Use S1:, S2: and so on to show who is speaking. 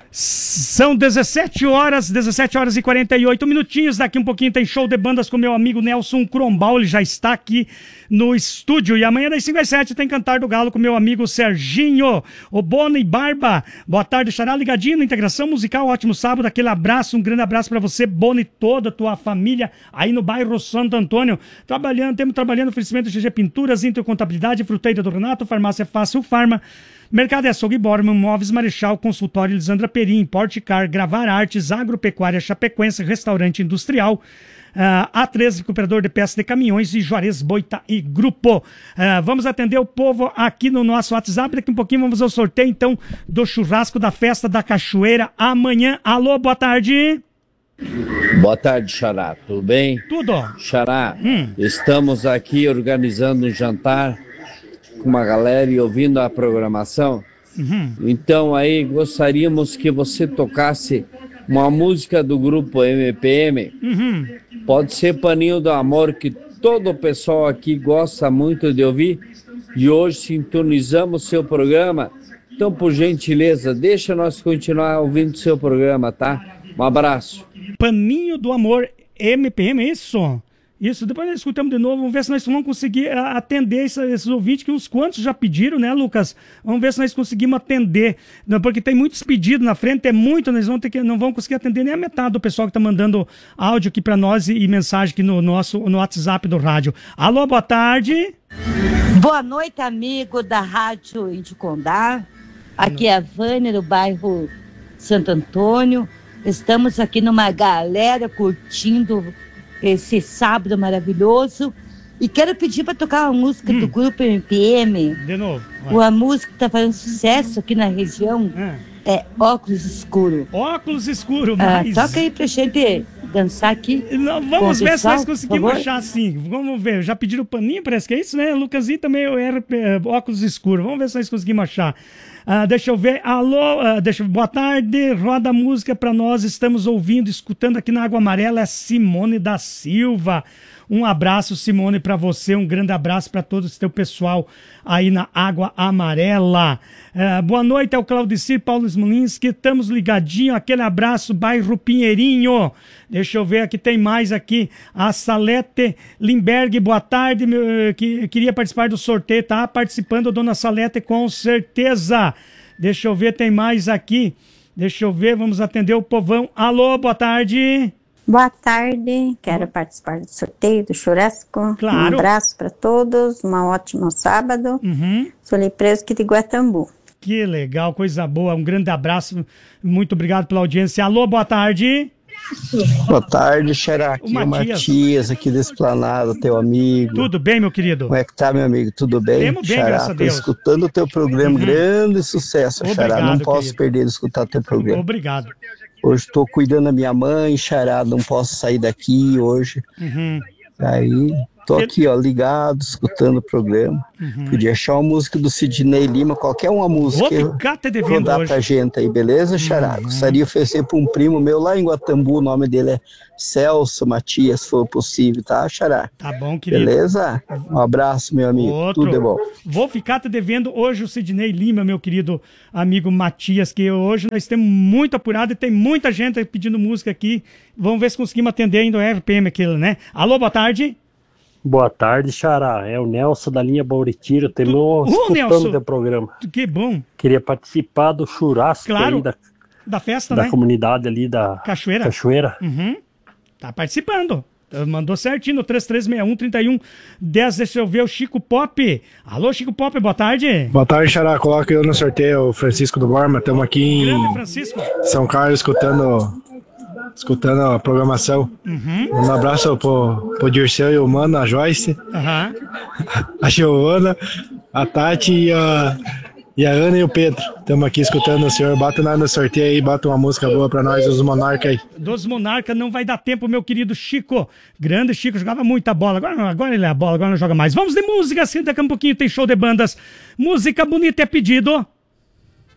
S1: São 17 horas e 48 minutinhos. Daqui um pouquinho tem show de bandas com meu amigo Nelson Crombal. Ele já está aqui no estúdio. E amanhã das 5 às 7 tem Cantar do Galo com meu amigo Serginho, o Bono e Barba. Boa tarde, Xará, ligadinho na Integração Musical. Ótimo sábado, aquele abraço, um grande abraço para você, Bono, e toda a tua família aí no bairro Santo Antônio. Temos trabalhando oferecimento de GG Pinturas, Intercontabilidade, Fruteira do Renato, Farmácia Fácil Farma, Mercado Açougue Borman, Móveis Marechal, Consultório Lisandra Perim, Porticar, Gravar Artes, Agropecuária Chapecoense, Restaurante Industrial, A13, Recuperador de Peças de Caminhões e Juarez Boita e Grupo. Vamos atender o povo aqui no nosso WhatsApp. Daqui um pouquinho vamos ao sorteio, então, do churrasco da Festa da Cachoeira amanhã. Alô, boa tarde.
S2: Boa tarde, Xará. Tudo bem?
S1: Tudo.
S2: Xará, estamos aqui organizando um jantar com uma galera e ouvindo a programação. Então aí gostaríamos que você tocasse uma música do grupo MPM. Pode ser Paninho do Amor, que todo o pessoal aqui gosta muito de ouvir, e hoje sintonizamos seu programa. Então, por gentileza, deixa nós continuar ouvindo seu programa, tá? Um abraço.
S1: Paninho do Amor, MPM, isso? Isso, depois nós escutamos de novo, vamos ver se nós vamos conseguir atender esses ouvintes, que uns quantos já pediram, né, Lucas? Vamos ver se nós conseguimos atender, porque tem muitos pedidos na frente, é muito, nós vamos não vamos conseguir atender nem a metade do pessoal que está mandando áudio aqui para nós e mensagem aqui no WhatsApp do rádio. Alô, boa tarde.
S3: Boa noite, amigo da Rádio Indicondá. Aqui é a Vânia, do bairro Santo Antônio. Estamos aqui numa galera curtindo esse sábado maravilhoso. E quero pedir para tocar uma música do grupo MPM.
S1: De novo.
S3: Uma música que está fazendo sucesso aqui na região. É Óculos Escuro.
S1: Óculos Escuro, mas...
S3: Toca aí pra gente dançar aqui.
S1: Não, vamos ver se nós conseguimos achar assim. Vamos ver. Já pediram o Paninho, parece que é isso, né? Lucas, e também era Óculos Escuro. Vamos ver se nós conseguimos achar. Deixa eu ver. Alô, boa tarde. Roda a música pra nós. Estamos ouvindo, escutando aqui na Água Amarela. É Simone da Silva. Um abraço, Simone, para você. Um grande abraço para todo o seu pessoal aí na Água Amarela. Boa noite, é o Claudicir Paulo Smolinski. Estamos ligadinho. Aquele abraço, bairro Pinheirinho. Deixa eu ver, aqui tem mais aqui. A Salete Limberg, boa tarde. Queria participar do sorteio. Tá participando, dona Salete, com certeza. Deixa eu ver, tem mais aqui. Deixa eu ver, vamos atender o povão. Alô, boa tarde.
S4: Boa tarde, quero participar do sorteio do churrasco.
S1: Claro.
S4: Um abraço para todos, um ótimo sábado. Sou Lipreso aqui de Guatambu.
S1: Que legal, coisa boa, um grande abraço, muito obrigado pela audiência. Alô, boa tarde.
S5: Boa tarde, Xará, aqui é o Matias, aqui da Esplanada, teu amigo.
S1: Tudo bem, meu querido?
S5: Como é que tá, meu amigo? Tudo bem?
S1: Temos bem,
S5: Xará,
S1: graças a Deus.
S5: tô escutando o teu programa, grande sucesso,
S1: Obrigado,
S5: Xará, não posso
S1: querido.
S5: perder de escutar o teu programa.
S1: Obrigado.
S5: Hoje estou cuidando da minha mãe, Xará, não posso sair daqui hoje. Aí, tô aqui, ó, ligado, escutando o programa. Podia achar uma música do Sidney Lima, qualquer uma música.
S1: Vou ficar te devendo
S5: dar
S1: hoje.
S5: pra gente aí, beleza, Xará? Gostaria de oferecer pra um primo meu lá em Guatambu, o nome dele é Celso Matias, se for possível, tá, Xará?
S1: Tá bom, querido.
S5: Beleza? Um abraço, meu amigo. Tudo de bom.
S1: Vou ficar te devendo hoje o Sidney Lima, meu querido amigo Matias, que hoje nós temos muito apurado e tem muita gente pedindo música aqui. Vamos ver se conseguimos atender ainda o RPM aquilo, né? Alô, boa tarde.
S6: Boa tarde, Xará. É o Nelson da linha Bauretiro. Terminou escutando o teu programa.
S1: Que bom.
S6: Queria participar do churrasco aí
S1: da festa,
S6: da
S1: né?
S6: comunidade ali da
S1: Cachoeira. Tá participando. Mandou certinho no 3361-3110. Deixa eu ver o Chico Pop. Alô, Chico Pop, boa tarde.
S7: Boa tarde, Xará. Coloca eu no sorteio, o Francisco do Borma. Estamos aqui em
S1: Grande Francisco.
S7: São Carlos escutando a programação. Um abraço pro Dirceu e o Mano, a Joyce, a Giovana, a Tati e a Ana e o Pedro. Estamos aqui escutando o senhor. Bota nós no sorteio aí, bota uma música boa pra nós, os Monarca aí.
S1: Dos Monarca não vai dar tempo, meu querido Chico. Grande Chico, jogava muita bola. Agora ele é a bola, agora não joga mais. Vamos de música, assim, daqui a um pouquinho tem show de bandas. Música bonita é pedido.